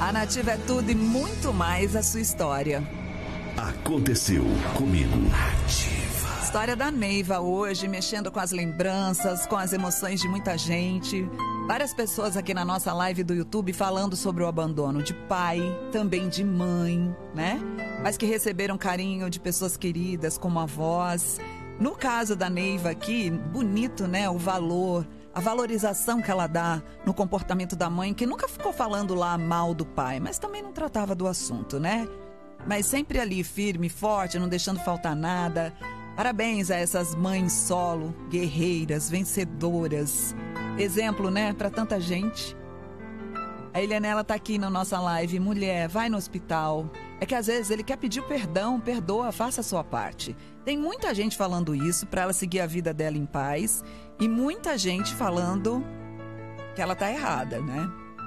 A Nativa é tudo e muito mais a sua história. Aconteceu comigo. Nativa. História da Neiva hoje, mexendo com as lembranças, com as emoções de muita gente. Várias pessoas aqui na nossa live do YouTube falando sobre o abandono de pai, também de mãe, né? Mas que receberam carinho de pessoas queridas, como avós. No caso da Neiva aqui, bonito, né? O valor, a valorização que ela dá no comportamento da mãe, que nunca ficou falando lá mal do pai, mas também não tratava do assunto, né? Mas sempre ali, firme, forte, não deixando faltar nada. Parabéns a essas mães solo, guerreiras, vencedoras. Exemplo, né, para tanta gente. A Elianela tá aqui na nossa live. Mulher, vai no hospital. É que às vezes ele quer pedir perdão, perdoa, faça a sua parte. Tem muita gente falando isso para ela seguir a vida dela em paz. E muita gente falando que ela tá errada, né?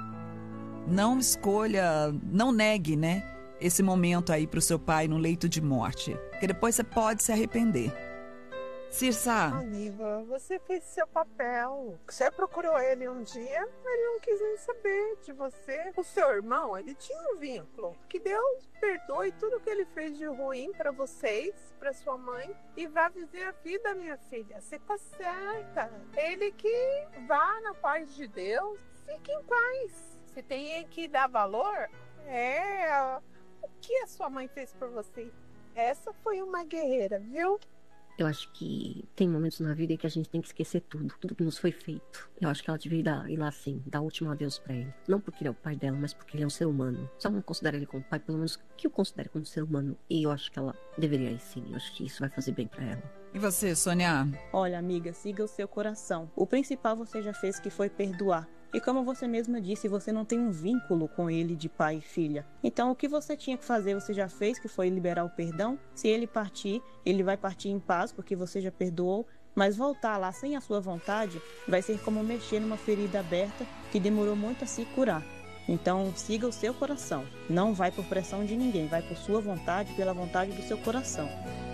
Não escolha, não negue, né? Esse momento aí pro seu pai no leito de morte. Porque depois você pode se arrepender. Cirça. Neiva, você fez seu papel. Você procurou ele um dia, ele não quis nem saber de você. O seu irmão, ele tinha um vínculo. Que Deus perdoe tudo que ele fez de ruim para vocês, para sua mãe, e vá viver a vida, minha filha. Você tá certa. Ele que vá na paz de Deus, fique em paz. Você tem que dar valor. O que a sua mãe fez por você? Essa foi uma guerreira, viu? Eu acho que tem momentos na vida em que a gente tem que esquecer tudo que nos foi feito. Eu acho que ela devia ir lá assim, dar o último adeus pra ele. Não porque ele é o pai dela, mas porque ele é um ser humano. Se ela não considera ele como pai, pelo menos que o considere como ser humano. E eu acho que ela deveria ir sim. Eu acho que isso vai fazer bem pra ela. E você, Sônia? Olha, amiga, siga o seu coração. O principal você já fez, que foi perdoar. E como você mesma disse, você não tem um vínculo com ele de pai e filha. Então o que você tinha que fazer, você já fez, que foi liberar o perdão. Se ele partir, ele vai partir em paz, porque você já perdoou. Mas voltar lá sem a sua vontade vai ser como mexer numa ferida aberta que demorou muito a se curar. Então siga o seu coração. Não vai por pressão de ninguém, vai por sua vontade, pela vontade do seu coração.